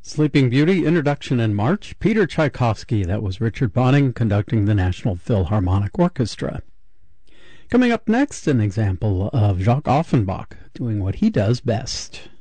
Sleeping Beauty, Introduction and March, Peter Tchaikovsky. That was Richard Bonning conducting the National Philharmonic Orchestra. Coming up next, an example of Jacques Offenbach doing what he does best.